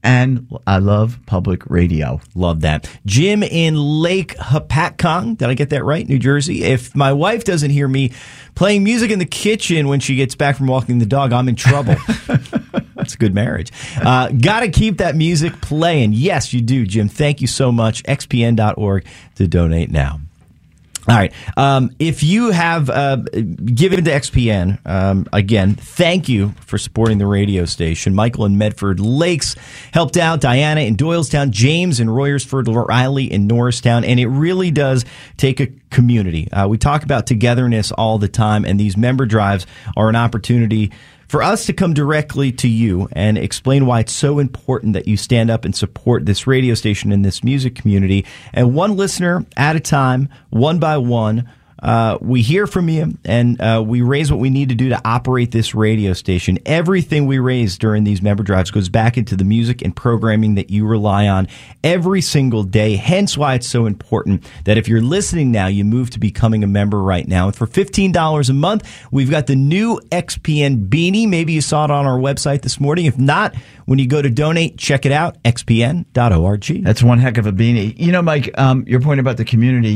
and I love public radio. Love that. Jim in Lake Hopatcong, did I get that right? New Jersey. If my wife doesn't hear me playing music in the kitchen when she gets back from walking the dog, I'm in trouble. That's a good marriage. Got to keep that music playing. Yes, you do, Jim. Thank you so much. XPN.org to donate now. All right. If you have given to XPN, again, thank you for supporting the radio station. Michael in Medford Lakes helped out, Diana in Doylestown, James in Royersford, Riley in Norristown, and it really does take a community. We talk about togetherness all the time, and these member drives are an opportunity for us to come directly to you and explain why it's so important that you stand up and support this radio station and this music community. And one listener at a time, one by one, we hear from you, and we raise what we need to do to operate this radio station. Everything we raise during these member drives goes back into the music and programming that you rely on every single day, hence why it's so important that if you're listening now, you move to becoming a member right now. And for $15 a month, we've got the new XPN beanie. Maybe you saw it on our website this morning. If not, when you go to donate, check it out, xpn.org. That's one heck of a beanie. You know, Mike, your point about the community,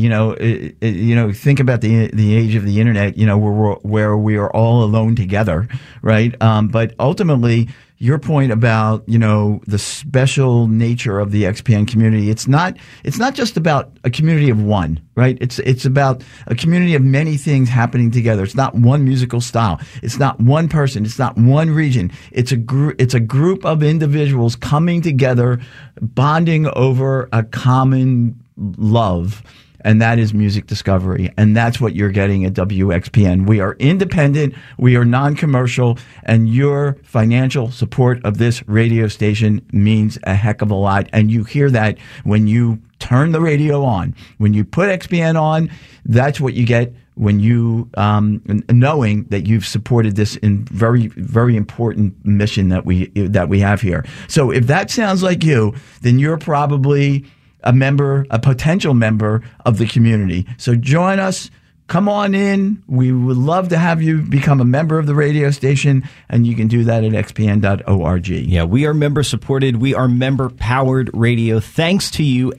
think about the age of the internet, where we are all alone together, right? But ultimately, your point about, the special nature of the XPN community, it's not just about a community of one, right? It's about a community of many things happening together. It's not one musical style. It's not one person. It's not one region. It's a group of individuals coming together, bonding over a common love. And that is music discovery. And that's what you're getting at WXPN. We are independent. We are non-commercial. And your financial support of this radio station means a heck of a lot. And you hear that when you turn the radio on. When you put XPN on, that's what you get when you, knowing that you've supported this in very, very important mission that we have here. So if that sounds like you, then you're probably a potential member of the community. So join us. Come on in. We would love to have you become a member of the radio station, and you can do that at xpn.org. Yeah, we are member supported. We are member powered radio. Thanks to you,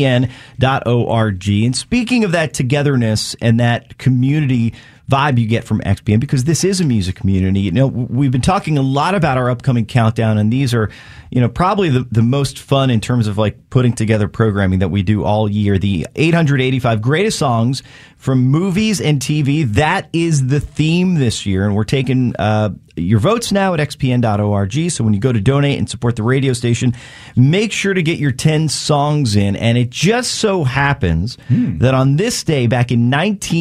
xpn.org. And speaking of that togetherness and that community vibe you get from XPN, because this is a music community. We've been talking a lot about our upcoming countdown, and these are, probably the most fun in terms of like putting together programming that we do all year. The 885 greatest songs from movies and TV. That is the theme this year, and we're taking your votes now at xpn.org. So when you go to donate and support the radio station, make sure to get your 10 songs in. And it just so happens that on this day back in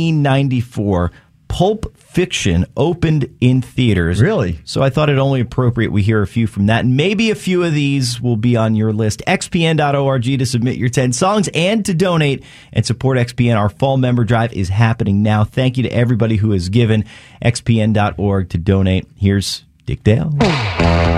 1994, Pulp Fiction opened in theaters. Really? So I thought it only appropriate we hear a few from that. And maybe a few of these will be on your list. xpn.org to submit your 10 songs and to donate and support XPN. Our fall member drive is happening now. Thank you to everybody who has given. xpn.org to donate. Here's Dick Dale.